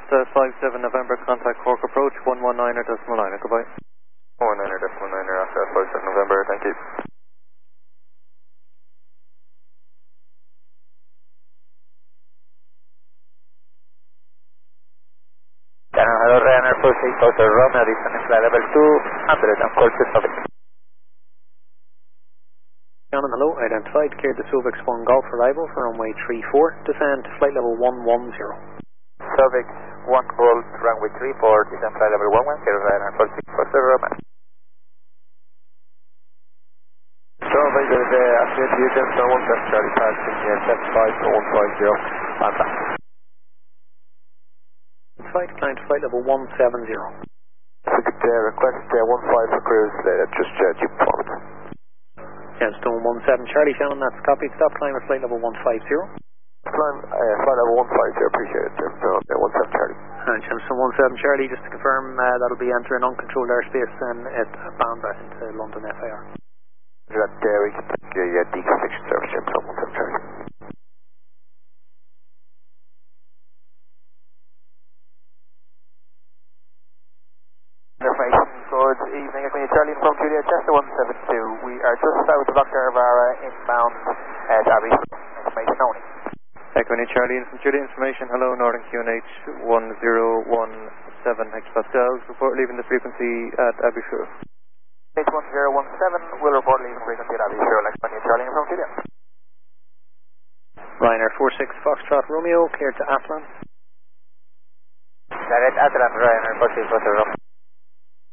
57 November, contact Cork approach 119.9, goodbye. 119.9, after 57 November, thank you. Hello, Ryanair 46, Hotel Romeo, descending flight level 200 and call to Subic. Shannon, hello, identified, cleared the Subic 1 Golf arrival for runway 34, descend to flight level 110. Subic 1 Golf, runway 34, descend flight level 110, Ryanair 46, Hotel Romeo. Subic, there is a accident to you, just 17 Charlie, passing here, 75150, and back. Climb to flight level 170. If we could request 15 for cruise, just due performance. Gemstone 17 Charlie, Shannon, that's copied. Stop climb at flight level 150. Climb, flight level 150, appreciate it, Gemstone 17 Charlie. And Gemstone 17 Charlie, just to confirm, that'll be entering uncontrolled airspace and bound back into London FAR. We can take your deconnection service, Gemstone 17 Charlie. Good evening, it's Charlie from Julia, Chester 172. We are just south of Lochgarvara, inbound to Abbey. Information only. Equity Charlie, from Julia information, hello, Northern QNH 1017 hectopascals, report leaving the frequency at Abbeyshire. H1017 will report leaving frequency at Abbeyshire, Equity Charlie from Julia. Ryanair 46 Foxtrot Romeo, cleared to Athlone. Direct Athlone, Ryanair 46 Foxtrot Romeo.